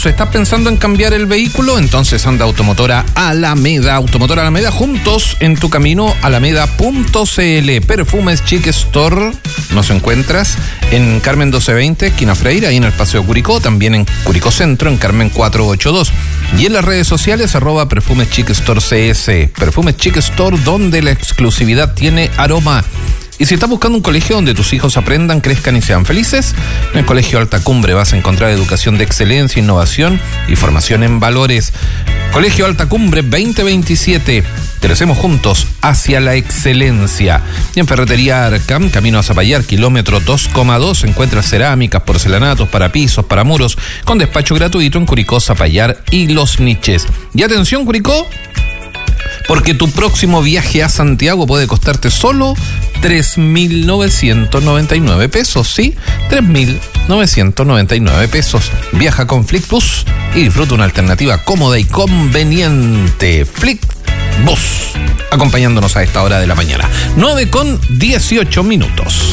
¿Estás pensando en cambiar el vehículo? Entonces anda Automotora Alameda. Automotora Alameda, juntos en tu camino, alameda.cl. Perfumes Chic Store, nos encuentras en Carmen 1220, esquina Freire, ahí en el Paseo Curicó, también en Curicó Centro, en Carmen 482. Y en las redes sociales, @Perfumes Chic Store CS. Perfumes Chic Store, donde la exclusividad tiene aroma. Y si estás buscando un colegio donde tus hijos aprendan, crezcan y sean felices, en el Colegio Alta Cumbre vas a encontrar educación de excelencia, innovación y formación en valores. Colegio Alta Cumbre 2027. Crecemos juntos hacia la excelencia. Y en Ferretería Arcam, camino a Zapallar, kilómetro 2,2, encuentras cerámicas, porcelanatos para pisos, para muros, con despacho gratuito en Curicó, Zapallar y Los Niches. Y atención, Curicó, porque tu próximo viaje a Santiago puede costarte solo 3.999 pesos, ¿sí? 3.999 pesos. Viaja con FlickBus y disfruta una alternativa cómoda y conveniente. FlickBus, acompañándonos a esta hora de la mañana. 9:18.